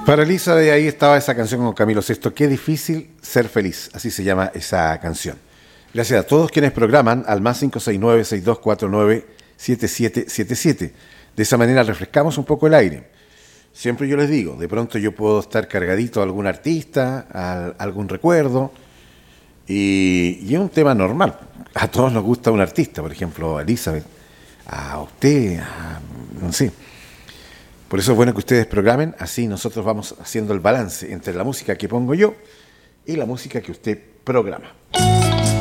Para Elizabeth, ahí estaba esa canción con Camilo Sesto. Qué difícil ser feliz, así se llama esa canción. Gracias a todos quienes programan al más 569-6249-7777. De esa manera refrescamos un poco el aire. Siempre yo les digo, de pronto yo puedo estar cargadito a algún artista, a algún recuerdo, y es un tema normal. A todos nos gusta un artista, por ejemplo, a Elizabeth, a usted, no sé. Por eso es bueno que ustedes programen, así nosotros vamos haciendo el balance entre la música que pongo yo y la música que usted programa.